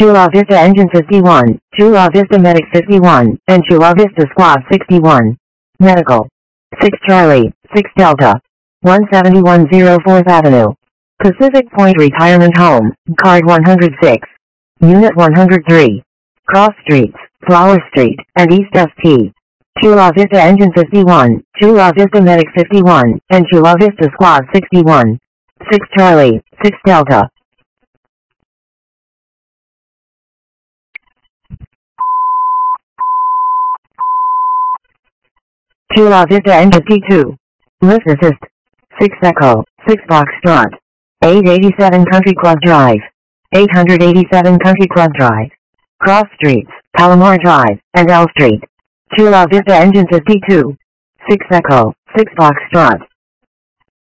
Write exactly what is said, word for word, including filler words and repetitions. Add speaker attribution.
Speaker 1: Chula Vista Engine fifty-one, Chula Vista Medic fifty-one, and Chula Vista Squad sixty-one. Medical. six Charlie, six Delta. one seventy-one oh fourth Avenue. Pacific Point Retirement Home, Card one hundred six. Unit one hundred three. Cross Streets, Flower Street, and East S T. Chula Vista Engine fifty-one, Chula Vista Medic fifty-one, and Chula Vista Squad sixty-one. six Charlie, six Delta. Chula Vista Engine fifty-two. Lift Assist. six Echo, six Foxtrot. eight eighty-seven Country Club Drive. eight eighty-seven Country Club Drive. Cross Streets, Palomar Drive, and L Street. Chula Vista Engine fifty-two. six Echo, six Foxtrot.